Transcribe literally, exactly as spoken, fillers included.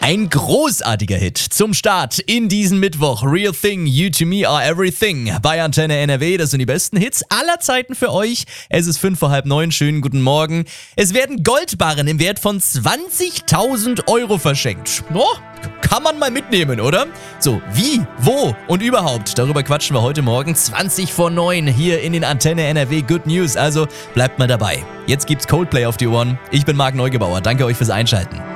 Ein großartiger Hit zum Start in diesen Mittwoch. Real Thing, You to Me Are Everything bei Antenne N R W. Das sind die besten Hits aller Zeiten für euch. Es ist fünf vor halb neun. Schönen guten Morgen. Es werden Goldbarren im Wert von zwanzigtausend Euro verschenkt. Oh, kann man mal mitnehmen, oder? So, wie, wo und überhaupt, darüber quatschen wir heute Morgen zwanzig vor neun hier in den Antenne N R W Good News. Also bleibt mal dabei. Jetzt gibt's Coldplay auf die Ohren. Ich bin Marc Neugebauer. Danke euch fürs Einschalten.